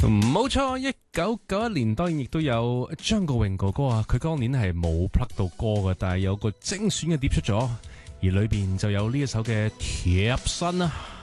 冇錯，1991年當然亦都有張國榮哥哥啊，佢當年係冇 plug 到歌嘅，但係有個精選嘅碟出咗，而裏邊就有呢一首嘅貼身啊。